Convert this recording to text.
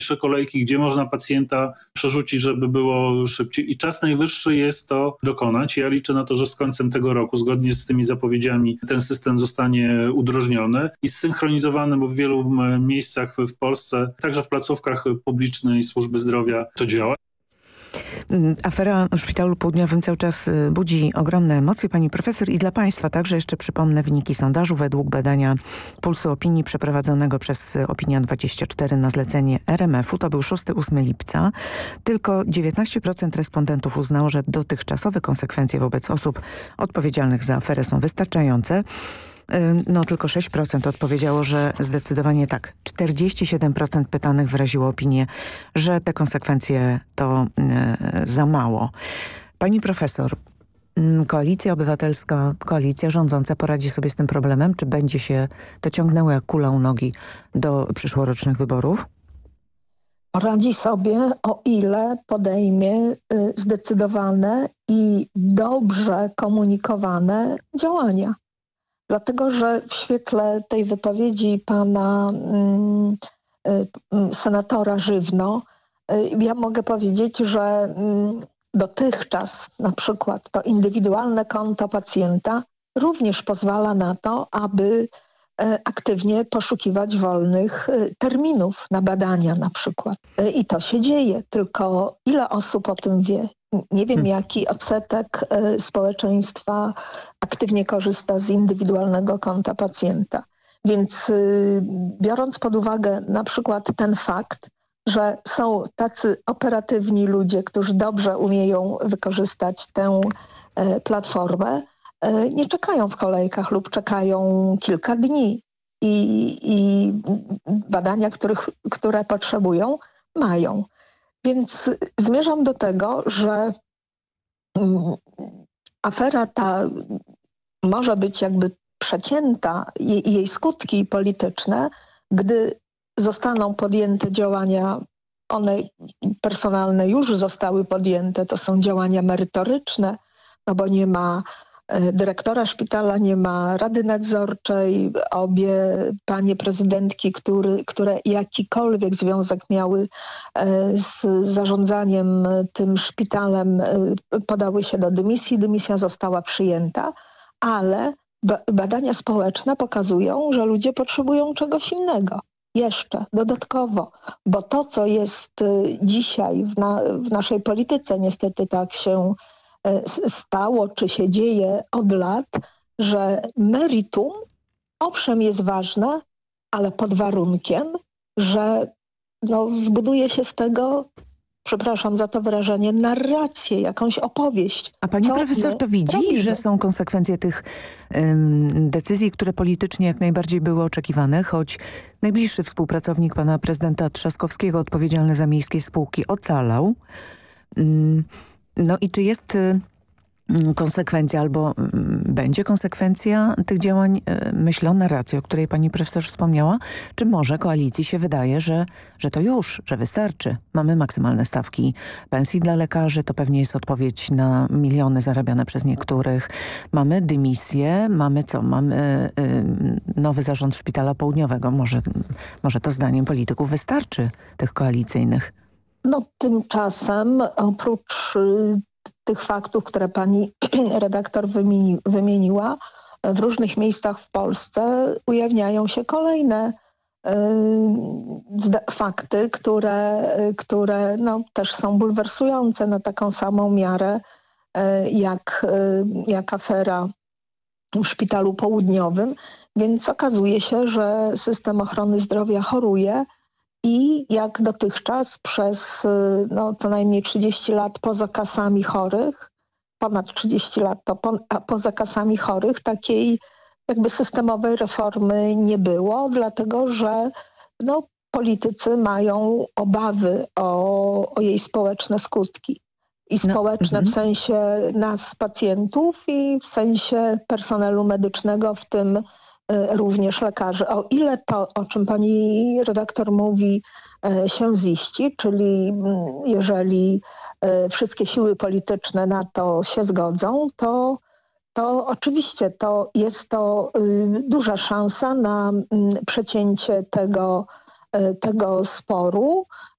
kolejki, gdzie można pacjenta przerzucić, żeby było szybciej. I czas najwyższy jest to dokonać. Ja liczę na to, że z końcem tego roku, zgodnie z tymi zapowiedziami, ten system zostanie udrożniony i zsynchronizowany, bo w wielu miejscach w Polsce, także w placówkach publicznej służby zdrowia to działa. Afera w Szpitalu Południowym cały czas budzi ogromne emocje, pani profesor, i dla państwa także jeszcze przypomnę wyniki sondażu według badania Pulsu Opinii przeprowadzonego przez Opinia24 na zlecenie RMF-u. To był 6-8 lipca. Tylko 19% respondentów uznało, że dotychczasowe konsekwencje wobec osób odpowiedzialnych za aferę są wystarczające. No tylko 6% odpowiedziało, że zdecydowanie tak. 47% pytanych wyraziło opinię, że te konsekwencje to za mało. Pani profesor, Koalicja Obywatelska, koalicja rządząca poradzi sobie z tym problemem? Czy będzie się to ciągnęło jak kula u nogi do przyszłorocznych wyborów? Radzi sobie, o ile podejmie zdecydowane i dobrze komunikowane działania. Dlatego, że w świetle tej wypowiedzi pana senatora Żywno, ja mogę powiedzieć, że dotychczas na przykład to indywidualne konto pacjenta również pozwala na to, aby aktywnie poszukiwać wolnych terminów na badania na przykład. I to się dzieje, tylko ile osób o tym wie? Nie wiem, jaki odsetek społeczeństwa aktywnie korzysta z indywidualnego konta pacjenta. Więc biorąc pod uwagę na przykład ten fakt, że są tacy operatywni ludzie, którzy dobrze umieją wykorzystać tę platformę, nie czekają w kolejkach lub czekają kilka dni i badania, które potrzebują, mają. Więc zmierzam do tego, że afera ta może być jakby przecięta i jej skutki polityczne, gdy zostaną podjęte działania, one personalne już zostały podjęte, to są działania merytoryczne, no bo nie ma dyrektora szpitala, nie ma rady nadzorczej, obie panie prezydentki, które jakikolwiek związek miały z zarządzaniem tym szpitalem, podały się do dymisji. Dymisja została przyjęta, ale badania społeczne pokazują, że ludzie potrzebują czegoś innego. Jeszcze dodatkowo, bo to, co jest dzisiaj w naszej polityce, niestety tak się stało, czy się dzieje od lat, że meritum owszem jest ważne, ale pod warunkiem, że zbuduje się z tego, przepraszam za to wyrażenie, narrację, jakąś opowieść. A pani profesor to widzi, robimy, że są konsekwencje tych decyzji, które politycznie jak najbardziej były oczekiwane, choć najbliższy współpracownik pana prezydenta Trzaskowskiego, odpowiedzialny za miejskie spółki, ocalał. No i czy jest konsekwencja albo będzie konsekwencja tych działań, myślę o narracji, o której pani profesor wspomniała, czy może koalicji się wydaje, że to już, że wystarczy. Mamy maksymalne stawki pensji dla lekarzy, to pewnie jest odpowiedź na miliony zarabiane przez niektórych. Mamy dymisję, mamy co? Mamy nowy zarząd Szpitala Południowego. Może to zdaniem polityków wystarczy, tych koalicyjnych. No tymczasem oprócz tych faktów, które pani redaktor wymieniła, w różnych miejscach w Polsce ujawniają się kolejne fakty, które też są bulwersujące na taką samą miarę jak afera w Szpitalu Południowym. Więc okazuje się, że system ochrony zdrowia choruje i jak dotychczas przez co najmniej 30 lat poza kasami chorych, ponad 30 lat poza kasami chorych, takiej jakby systemowej reformy nie było, dlatego że politycy mają obawy o jej społeczne skutki. I społeczne w sensie nas, pacjentów, i w sensie personelu medycznego, w tym również lekarzy. O ile to, o czym pani redaktor mówi, się ziści, czyli jeżeli wszystkie siły polityczne na to się zgodzą, to oczywiście to jest to duża szansa na przecięcie tego sporu